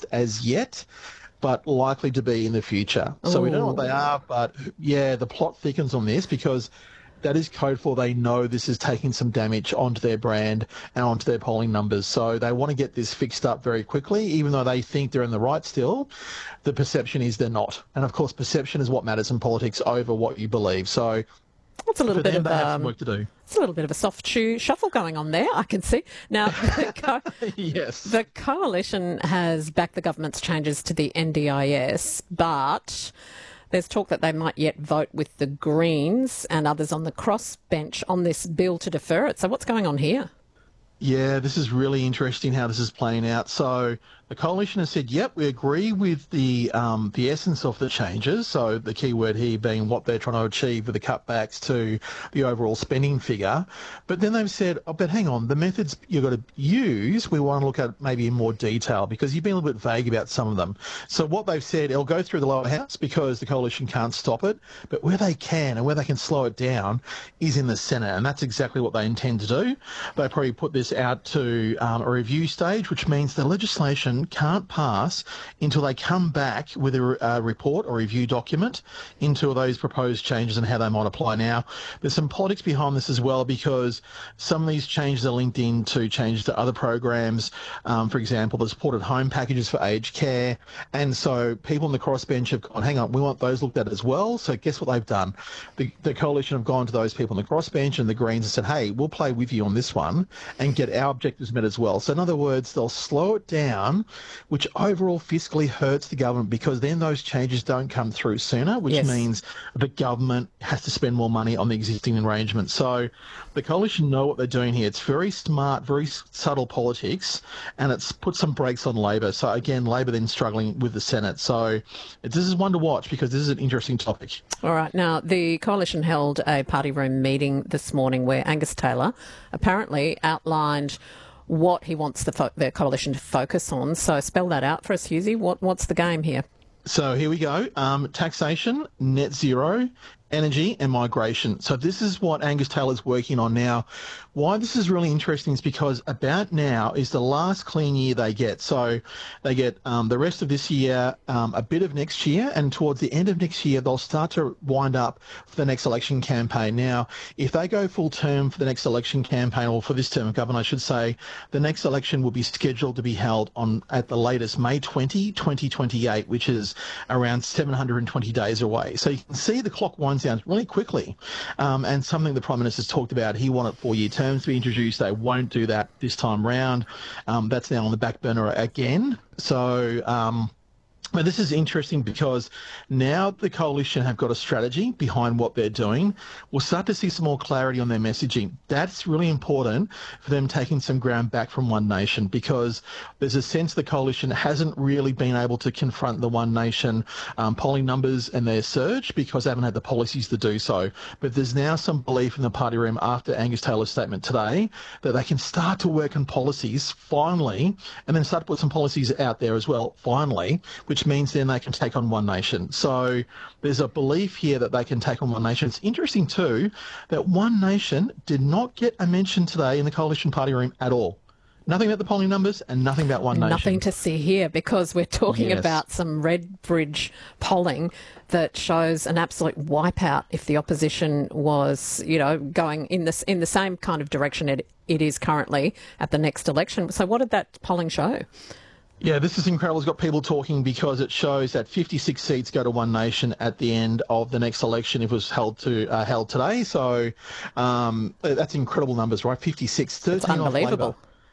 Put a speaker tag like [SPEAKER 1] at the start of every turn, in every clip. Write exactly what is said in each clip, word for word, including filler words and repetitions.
[SPEAKER 1] as yet, but likely to be in the future. So we don't know what they are, but yeah, the plot thickens on this because that is code for they know this is taking some damage onto their brand and onto their polling numbers. So they want to get this fixed up very quickly, even though they think they're in the right still. The perception is they're not. And of course, perception is what matters in politics over what you believe. So
[SPEAKER 2] That's a little
[SPEAKER 1] for
[SPEAKER 2] bit
[SPEAKER 1] them,
[SPEAKER 2] of
[SPEAKER 1] they have
[SPEAKER 2] um,
[SPEAKER 1] some work to do.
[SPEAKER 2] It's a little bit of a soft shoe shuffle going on there, I can see. Now, the, co-
[SPEAKER 1] Yes.
[SPEAKER 2] the coalition has backed the government's changes to the N D I S, but there's talk that they might yet vote with the Greens and others on the crossbench on this bill to defer it. So what's going on here?
[SPEAKER 1] Yeah, this is really interesting how this is playing out. So the coalition has said, yep, we agree with the um, the essence of the changes. So the key word here being what they're trying to achieve with the cutbacks to the overall spending figure. But then they've said, oh, but hang on, the methods you've got to use, we want to look at maybe in more detail because you've been a little bit vague about some of them. So what they've said, it'll go through the lower house because the coalition can't stop it. But where they can and where they can slow it down is in the Senate. And that's exactly what they intend to do. They probably put this out to um, a review stage, which means the legislation can't pass until they come back with a, a report or review document into those proposed changes and how they might apply. Now, there's some politics behind this as well because some of these changes are linked into changes to other programs. Um, for example, the supported home packages for aged care. And so people in the crossbench have gone, hang on, we want those looked at as well. So guess what they've done? The, the coalition have gone to those people in the crossbench and the Greens and said, hey, we'll play with you on this one and get our objectives met as well. So in other words, they'll slow it down, which overall fiscally hurts the government because then those changes don't come through sooner, which
[SPEAKER 2] Yes.
[SPEAKER 1] means the government has to spend more money on the existing arrangement. So the coalition know what they're doing here. It's very smart, very subtle politics, and it's put some brakes on Labor. So again, Labor then struggling with the Senate. So this is one to watch because this is an interesting topic.
[SPEAKER 2] All right. Now, the coalition held a party room meeting this morning where Angus Taylor apparently outlined what he wants the, fo- the coalition to focus on. So spell that out for us, Hughesy. What, what's the game here?
[SPEAKER 1] So here we go. Um, taxation, net zero, energy and migration. So this is what Angus Taylor's working on now. Why this is really interesting is because about now is the last clean year they get. So they get um, the rest of this year, um, a bit of next year, and towards the end of next year, they'll start to wind up for the next election campaign. Now, if they go full term for the next election campaign, or for this term of government, I should say, the next election will be scheduled to be held on at the latest May twentieth, twenty twenty-eight, which is around seven hundred twenty days away. So you can see the clock winds down really quickly. Um, and something the Prime Minister's talked about, he wanted four-year terms to be introduced. They won't do that this time round. Um, that's now on the back burner again. So... Um, But this is interesting because now the coalition have got a strategy behind what they're doing. We'll start to see some more clarity on their messaging. That's really important for them taking some ground back from One Nation because there's a sense the coalition hasn't really been able to confront the One Nation um, polling numbers and their surge because they haven't had the policies to do so. But there's now some belief in the party room after Angus Taylor's statement today that they can start to work on policies finally and then start to put some policies out there as well, finally, which which means then they can take on One Nation. So there's a belief here that they can take on One Nation. It's interesting too that One Nation did not get a mention today in the coalition party room at all. Nothing about the polling numbers and nothing about One Nation.
[SPEAKER 2] Nothing to see here because we're talking
[SPEAKER 1] Yes.
[SPEAKER 2] about some Redbridge polling that shows an absolute wipeout if the opposition was, you know, going in this in the same kind of direction it, it is currently at the next election. So what did that polling show?
[SPEAKER 1] Yeah, this is incredible. It's got people talking because it shows that fifty-six seats go to One Nation at the end of the next election if it was held to uh, held today. So um, that's incredible numbers, right? fifty-six, thirteen
[SPEAKER 2] It's unbelievable.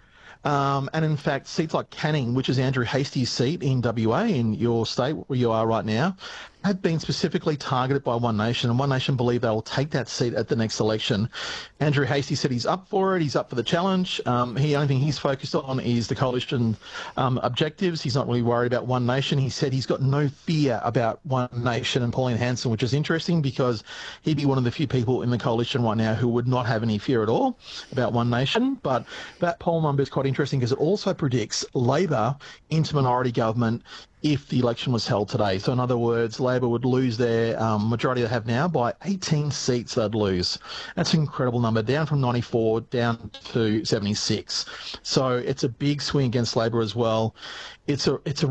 [SPEAKER 1] Um, and in fact, seats like Canning, which is Andrew Hastie's seat in W A, in your state where you are right now, have been specifically targeted by One Nation, and One Nation believe they will take that seat at the next election. Andrew Hastie said he's up for it, he's up for the challenge. Um, he, the only thing he's focused on is the coalition um, objectives. He's not really worried about One Nation. He said he's got no fear about One Nation and Pauline Hanson, which is interesting because he'd be one of the few people in the coalition right now who would not have any fear at all about One Nation. But that poll number is quite interesting because it also predicts Labor into minority government if the election was held today. So in other words, Labor would lose their um, majority they have now by eighteen seats they'd lose. That's an incredible number, down from ninety-four down to seventy-six. So it's a big swing against Labor as well. It's a it's a